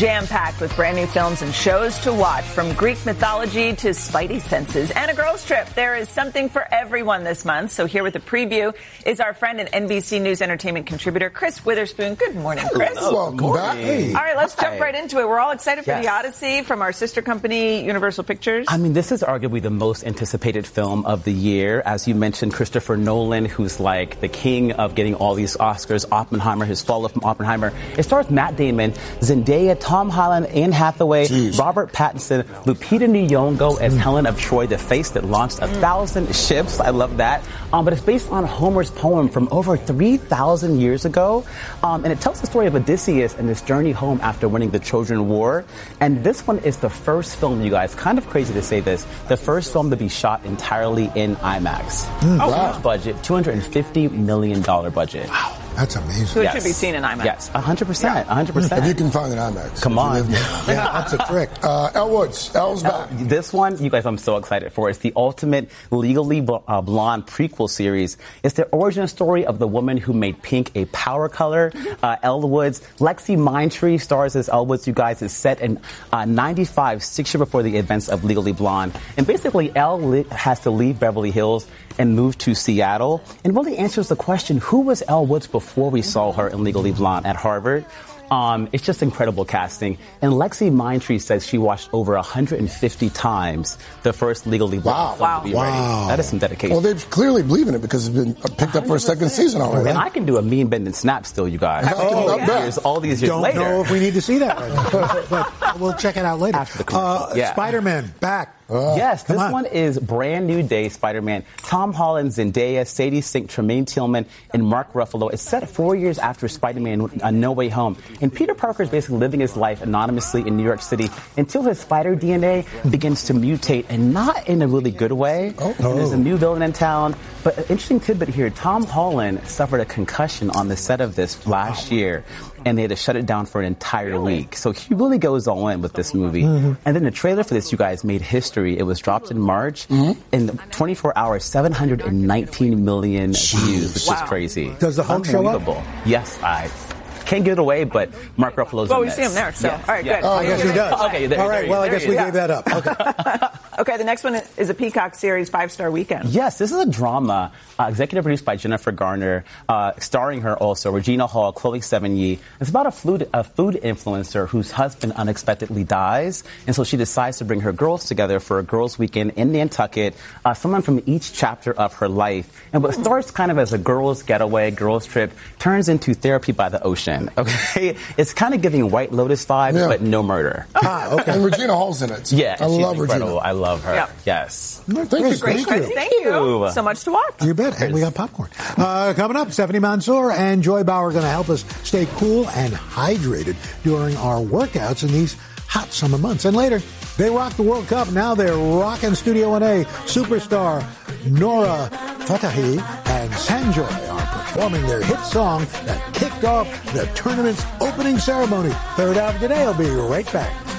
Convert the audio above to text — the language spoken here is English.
jam-packed with brand new films and shows to watch, from Greek mythology to Spidey senses and a girls' trip. There is something for everyone this month. So here with the preview is our friend and NBC News entertainment contributor, Chris Witherspoon. Good morning, Chris. Welcome back. Hey. All right, let's jump right into it. We're all excited for The Odyssey from our sister company, Universal Pictures. I mean, this is arguably the most anticipated film of the year. As you mentioned, Christopher Nolan, who's like the king of getting all these Oscars, Oppenheimer, his follow from Oppenheimer. It stars Matt Damon, Zendaya, Tom Holland, Anne Hathaway, Robert Pattinson, Lupita Nyong'o as Helen of Troy, the face that launched 1,000 ships. I love that. But it's based on Homer's poem from over 3,000 years ago. And it tells the story of Odysseus and his journey home after winning the Trojan War. And this one is the first film, you guys, kind of crazy to say this, the first film to be shot entirely in IMAX. Wow. Budget, $250 million budget. Wow. That's amazing. So it should be seen in IMAX. Yes, 100%. 100%. If you can find an IMAX. Come on. Yeah, that's a trick. Elle Woods. Elle's back. This one, you guys, I'm so excited for. It's the ultimate Legally Blonde prequel series. It's the origin story of the woman who made pink a power color. Elle Woods. Lexi Mindtree stars as Elle Woods, you guys. Is set in 95, 6 years before the events of Legally Blonde. And basically, Elle has to leave Beverly Hills and move to Seattle. And really answers the question, who was Elle Woods before we saw her in Legally Blonde at Harvard? It's just incredible casting. And Lexi Mindtree says she watched over 150 times the first Legally Blonde film to be ready. That is some dedication. Well, they clearly believe in it because it's been picked up for a second season already. And I can do a mean bend and snap still, you guys. All these years later. Don't know if we need to see that right now. But we'll check it out later. After the commercial. Spider-Man, back. Yes, this one is brand new day Spider-Man. Tom Holland, Zendaya, Sadie Sink, Tremaine Tillman, and Mark Ruffalo. It's set 4 years after Spider-Man No Way Home. And Peter Parker is basically living his life anonymously in New York City until his spider DNA begins to mutate, and not in a really good way. And there's a new villain in town. But an interesting tidbit here, Tom Holland suffered a concussion on the set of this last year, and they had to shut it down for an entire week. So he really goes all in with this movie. And then the trailer for this, you guys, made history. It was dropped in March. In 24 hours, 719 million views, which is crazy. Does the Hulk show up? Yes, I can't give it away, but Mark Ruffalo's in we this. see him there, so. All right, good. Oh, I guess he does. Okay, all right, well, I guess we gave that up. Okay. Okay, the next one is a Peacock series, 5-Star Weekend. Yes, this is a drama, executive produced by Jennifer Garner, starring her also, Regina Hall, Chloe Sevigny. It's about a food influencer whose husband unexpectedly dies, and so she decides to bring her girls together for a girls' weekend in Nantucket, someone from each chapter of her life. And what starts kind of as a girls' getaway, girls' trip, turns into therapy by the ocean, okay? It's kind of giving White Lotus vibes, but no murder. Okay. And Regina Hall's in it. Yeah, I love incredible. Regina. I love her. Yep. Yes. Thank you. Thank you. So much to watch. You bet. And we got popcorn. Coming up, Stephanie Mansour and Joy Bauer are going to help us stay cool and hydrated during our workouts in these hot summer months. And later, they rocked the World Cup. Now they're rocking Studio 1A. Superstar Nora Fatahi and Sanjoy are performing their hit song that kicked off the tournament's opening ceremony. Third hour today. I'll be right back.